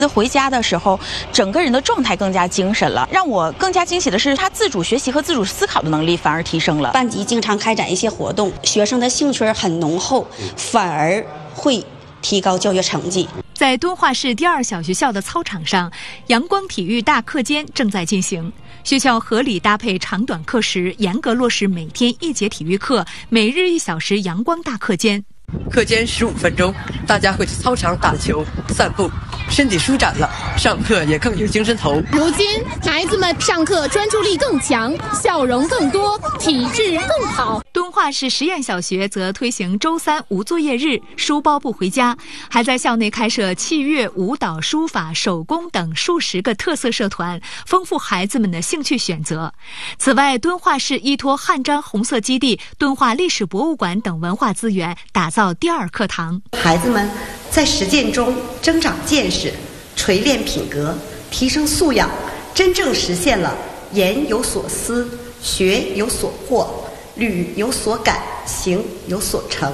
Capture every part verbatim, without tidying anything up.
回家的时候，整个人的状态更加精神了。让我更加惊喜的是，他自主学习和自主思考的能力反而提升了。 班级经常开展一些活动，学生的兴趣很浓厚，反而会提高教学成绩。 在敦化市第二小学校的操场上，阳光体育大课间正在进行。学校合理搭配长短课时，严格落实每天一节体育课，每日一小时阳光大课间。 课间十五分钟，大家会去操场打球、散步，身体舒展了，上课也更有精神头。 如今，孩子们上课专注力更强，笑容更多，体质更好。 敦化市实验小学则推行周三无作业日，书包不回家，还在校内开设器乐、舞蹈、书法、手工等数十个特色社团，丰富孩子们的兴趣选择。此外，敦化市依托汉章红色基地、敦化历史博物馆等文化资源，打造第二课堂。 孩子们在实践中增长见识，锤炼品格，提升素养，真正实现了言有所思，学有所获，履有所感，行有所成。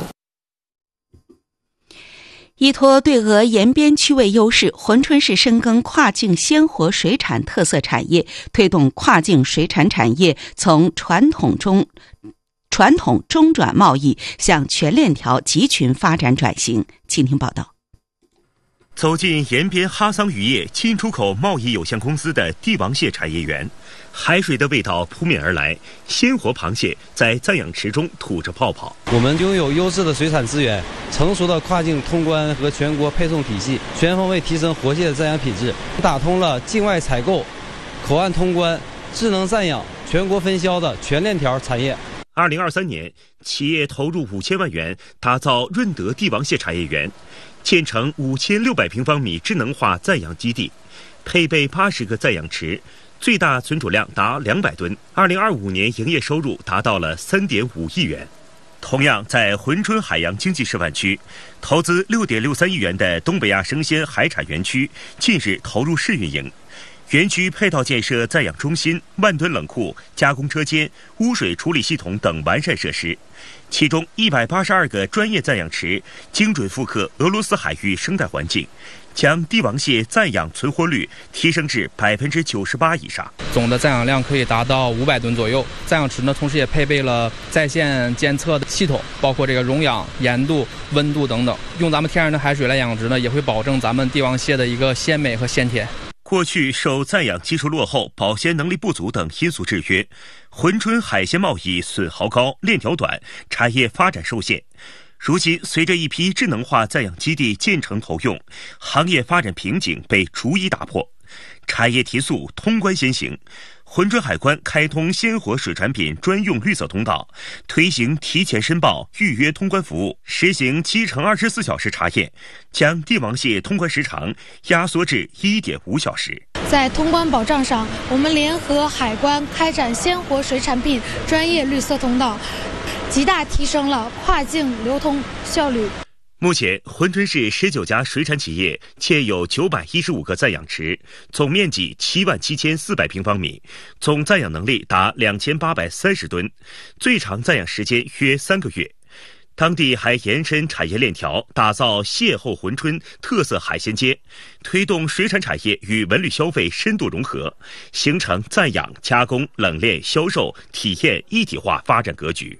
依托对俄延边区位优势，珲春市深耕跨境鲜活水产特色产业，推动跨境水产产业从传统中传统中转贸易向全链条集群发展转型。请听报道。 走进延边哈桑渔业进出口贸易有限公司的帝王蟹产业园，海水的味道扑面而来，鲜活螃蟹在暂养池中吐着泡泡。 我们拥有优质的水产资源，成熟的跨境通关和全国配送体系，全方位提升活蟹的暂养品质，打通了境外采购、口岸通关、智能暂养、全国分销的全链条产业。 二零二三年，企业投入五千万元打造润德帝王蟹产业园，建成五千六百平方米智能化暂养基地，配备八十个暂养池，最大存储量达两百吨。二零二五年营业收入达到了三点五亿元。同样在珲春海洋经济示范区，投资六点六三亿元的东北亚生鲜海产园区近日投入试运营。园区配套建设暂养中心、万吨冷库、加工车间、污水处理系统等完善设施，其中一百八十二个专业暂养池精准复刻俄罗斯海域生态环境，将帝王蟹暂养存活率提升至百分之九十八以上， 总的暂养量可以达到五百吨左右。暂养池呢，同时也配备了在线监测的系统，包括这个溶氧、盐度、温度等等。用咱们天然的海水来养殖呢，也会保证咱们帝王蟹的一个鲜美和鲜甜。 过去受暂养技术落后、保鲜能力不足等因素制约，珲春海鲜贸易损耗高、链条短，产业发展受限。如今，随着一批智能化暂养基地建成投用，行业发展瓶颈被逐一打破，产业提速，通关先行。珲春海关开通鲜活水产品专用绿色通道，推行提前申报、预约通关服务，实行七乘二十四小时查验，将帝王蟹通关时长压缩至一点五小时。 在通关保障上，我们联合海关开展鲜活水产品专业绿色通道，极大提升了跨境流通效率。 目前，珲春市十九家水产企业建有九百一十五个暂养池，总面积七万七千四百平方米，总暂养能力达两千八百三十吨，最长暂养时间约三个月。当地还延伸产业链条，打造蟹后珲春特色海鲜街，推动水产产业与文旅消费深度融合，形成暂养、加工、冷链、销售、体验一体化发展格局。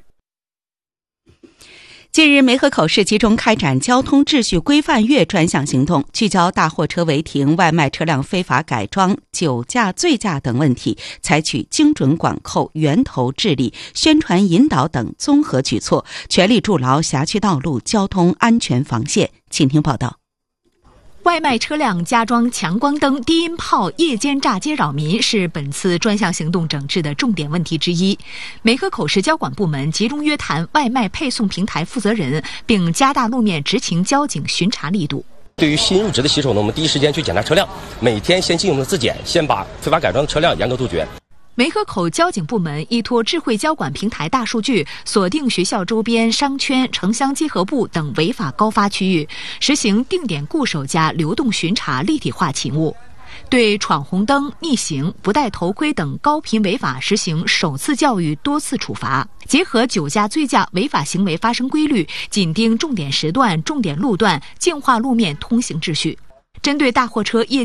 近日，梅河口市集中开展交通秩序规范月专项行动，聚焦大货车违停、外卖车辆非法改装、酒驾、醉驾等问题，采取精准管控、源头治理、宣传引导等综合举措，全力筑牢辖区道路交通安全防线。请听报道。 外卖车辆加装强光灯、低音炮、夜间炸街扰民是本次专项行动整治的重点问题之一。梅河口市交管部门集中约谈外卖配送平台负责人，并加大路面执勤交警巡查力度。 对于新入职的骑手呢，我们第一时间去检查车辆，每天先进行自检，先把非法改装的车辆严格杜绝。 梅河口交警部门依托智慧交管平台大数据，锁定学校周边商圈、城乡结合部等违法高发区域，实行定点固守加流动巡查立体化勤务。对闯红灯、逆行、不戴头盔等高频违法实行首次教育、多次处罚。结合酒驾、醉驾违法行为发生规律，紧盯重点时段、重点路段，净化路面通行秩序。针对大货车业